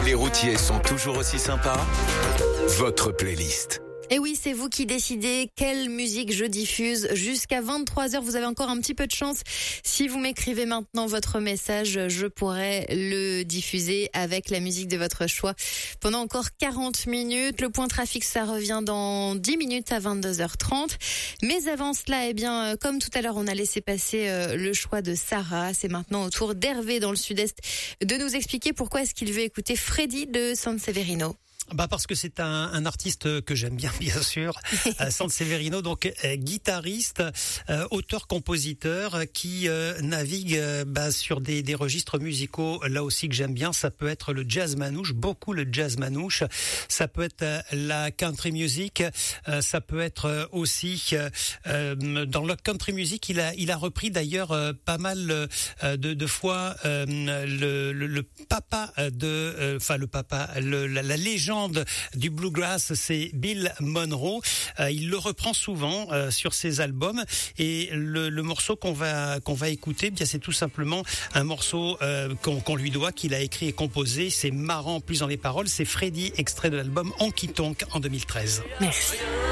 Les routiers sont toujours aussi sympas. Votre playlist. Et oui, c'est vous qui décidez quelle musique je diffuse. Jusqu'à 23h, vous avez encore un petit peu de chance. Si vous m'écrivez maintenant votre message, je pourrai le diffuser avec la musique de votre choix pendant encore 40 minutes. Le point trafic, ça revient dans 10 minutes à 22h30. Mais avant cela, eh bien, comme tout à l'heure, on a laissé passer le choix de Sarah. C'est maintenant au tour d'Hervé dans le sud-est de nous expliquer pourquoi est-ce qu'il veut écouter Freddy de Sanseverino. Parce que c'est un artiste que j'aime bien sûr, Sanseverino, donc guitariste, auteur-compositeur qui navigue sur des registres musicaux là aussi que j'aime bien. Ça peut être le jazz manouche, beaucoup le jazz manouche. Ça peut être la country music. Ça peut être aussi dans le country music. Il a repris d'ailleurs pas mal de fois le papa de, la légende du bluegrass, c'est Bill Monroe. Il le reprend souvent sur ses albums et le morceau qu'on va écouter, bien c'est tout simplement un morceau qu'on lui doit, qu'il a écrit et composé. C'est marrant plus dans les paroles. C'est Freddy, extrait de l'album Honky Tonk en 2013. Merci.